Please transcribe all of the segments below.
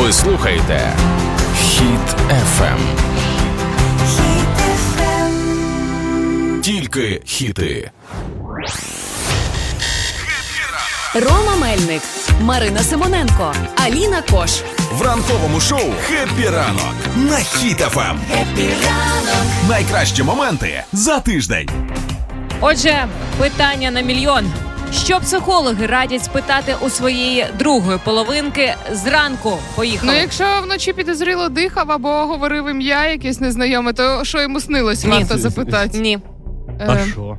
Ви слухаєте Хіт FM. Тільки хіти. Рома Мельник, Марина Симоненко, Аліна Кош. В ранковому шоу «Хеппі ранок» на Хіт FM. Хеппі ранок. Найкращі моменти за тиждень. Отже, питання на мільйон. Що психологи радять спитати у своєї другої половинки зранку? Поїхали. Ну, якщо вночі підозріло дихав або говорив ім'я якесь незнайоме, то що йому снилось, варто запитати. Ні. А що?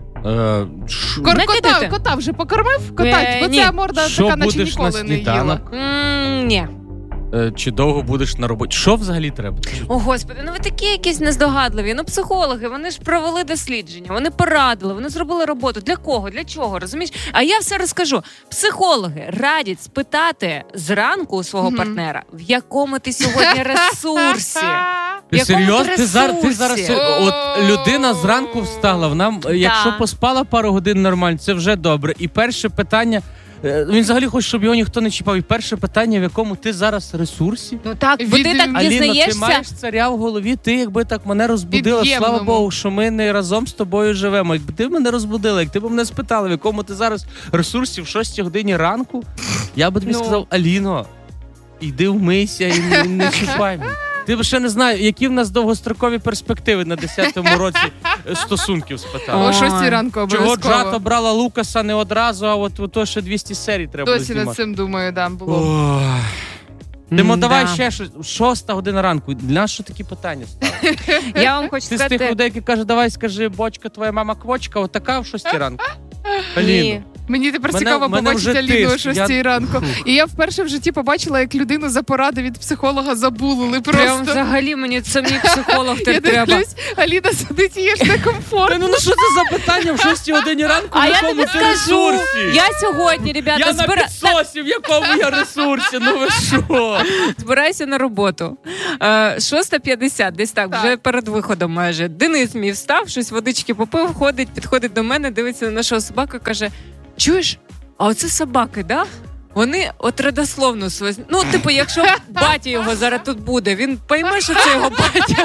Кота вже покормив? Котать, бо ця морда що така, наче будеш ніколи на не їла. Ні. Чи довго будеш на роботі? Що взагалі треба? О, Господи, ну ви такі якісь нездогадливі. Ну, психологи, вони ж провели дослідження, вони порадили, вони зробили роботу. Для кого? Для чого? Розумієш? А я все розкажу. Психологи радять спитати зранку у свого партнера, в якому ти сьогодні ресурсі. Ти серйозно? Ти зараз от людина зранку встала, вона, якщо поспала пару годин нормально, це вже добре. І перше питання, він взагалі хоче, щоб його ніхто не чіпав. І перше питання, в якому ти зараз ресурсі? Ну так, бо ти так дізнаєшся. Аліно, ти маєш царя в голові, ти якби так мене розбудила. Слава Богу, що ми не разом з тобою живемо. Якби ти мене розбудила, як ти б мене спитала, в якому ти зараз ресурсі в 6 годині ранку, я би тобі сказав: Аліно, йди вмийся і не чіпай мене. Ти б ще не знаю, які в нас довгострокові перспективи на 10-му році стосунків спитав. О 6 ранку обов'язково. Чого Джато брала Лукаса не одразу, а от то ще 200 серій треба досі знімати. над цим думаю, було. Димо, давай ще щось. 6 година ранку. Для нас що такі питання ставили? Я вам хочу сказати... Ти з тих людей, які каже, давай скажи, бочка, твоя мама квочка, отака в 6 ранку? Аліно. Мені тепер цікаво побачити Аліну о 6 ранку. І я вперше в житті побачила, як людину за поради від психолога забулили просто. Прям взагалі мені психолог так треба. Я дивлюсь, Аліна сидить, їй ж некомфортно. Ну що це за питання в 6 годині ранку, а в якому ти ресурсі? Я сьогодні, ребята, я на підсосі, в якому я ресурсі, ну ви що? Збираюся на роботу. 6:50, десь так, вже перед виходом майже. Денис мій встав, щось водички попив, підходить до мене, дивиться на нашого собаку, каже: чуєш, а оце собаки, да? Вони от родословно свої... Ну, типу, якщо батя його зараз тут буде, він пойме, що це його батя.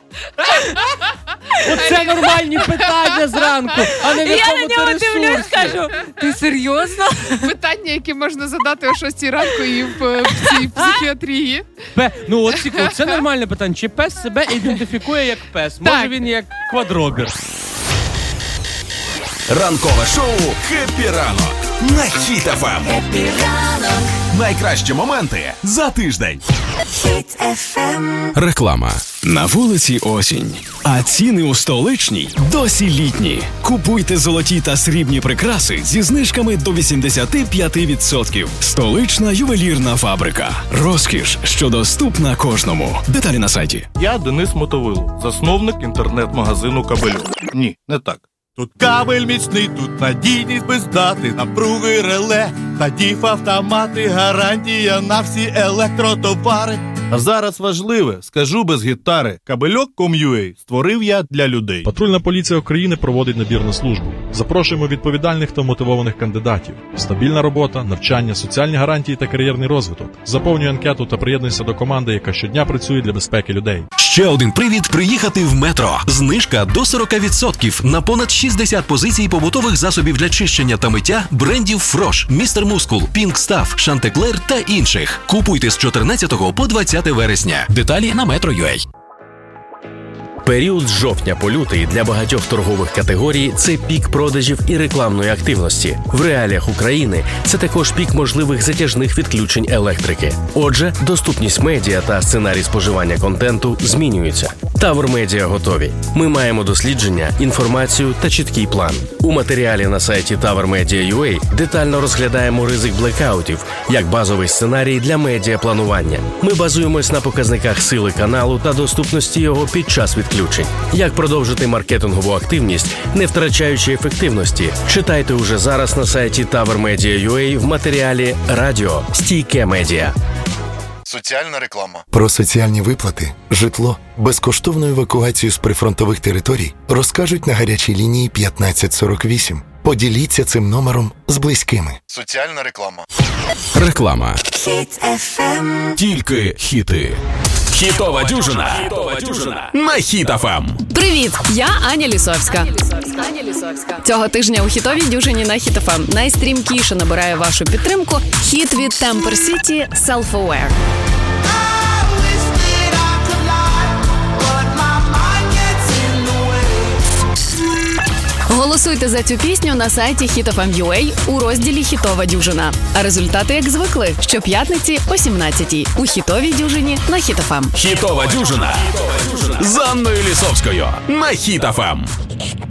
Оце нормальні питання зранку, а не в якому ти ресурсі. Я на нього дивлюсь, кажу: ти серйозно? Питання, які можна задати о 6 ранку і в цій психіатрії. Ну, от цікаво, це нормальне питання. Чи пес себе ідентифікує як пес? Може він як квадробір? Ранкове шоу «Хеппі ранок» на Хіт FM. Хеппі ранок. Найкращі моменти за тиждень. Хіт FM. Реклама. На вулиці осінь, а ціни у столичній досі літні. Купуйте золоті та срібні прикраси зі знижками до 85%. Столична ювелірна фабрика. Розкіш, що доступна кожному. Деталі на сайті. Я Денис Мотовило, засновник інтернет-магазину «Кабельок». Ні, не так. Тут кабель міцний, тут надійність без дати, напруги реле, та діф-автомати, гарантія на всі електротовари. А зараз важливе, скажу без гітари, Кабельок.com.ua створив я для людей. Патрульна поліція України проводить набір на службу. Запрошуємо відповідальних та мотивованих кандидатів. Стабільна робота, навчання, соціальні гарантії та кар'єрний розвиток. Заповнюй анкету та приєднуйся до команди, яка щодня працює для безпеки людей. Ще один привід приїхати в Метро. Знижка до 40% на понад 60 позицій побутових засобів для чищення та миття брендів Фрош, Містер Мускул, Пінк Стаф, Шантеклер та інших. Купуйте з 14 по 20 вересня. Деталі на Metro.ua. Період з жовтня по лютий для багатьох торгових категорій – це пік продажів і рекламної активності. В реаліях України це також пік можливих затяжних відключень електрики. Отже, доступність медіа та сценарій споживання контенту змінюються. Тавр Медіа готові. Ми маємо дослідження, інформацію та чіткий план. У матеріалі на сайті TavrMedia.ua детально розглядаємо ризик блекаутів як базовий сценарій для медіапланування. Ми базуємось на показниках сили каналу та доступності його під час відключень. Як продовжити маркетингову активність, не втрачаючи ефективності? Читайте уже зараз на сайті TavrMedia.ua в матеріалі «Радіо. Стійке медіа». Соціальна реклама. Про соціальні виплати, житло, безкоштовну евакуацію з прифронтових територій розкажуть на гарячій лінії 1548. Поділіться цим номером з близькими. Соціальна реклама. Реклама. Хіт FM. Тільки хіти. Хітова дюжина. На Хіт FM. Привіт, я Аня Лісовська. Цього тижня у хітовій дюжині на Хіт FM найстрімкіше набирає вашу підтримку хіт від Temper City «Self-Aware». Голосуйте за цю пісню на сайті HitFM.ua у розділі «Хітова дюжина». А результати, як звикли, щоп'ятниці о 17-й у хітовій дюжині на Хіт FM. Хітова дюжина з Анною Лісовською на Хіт FM.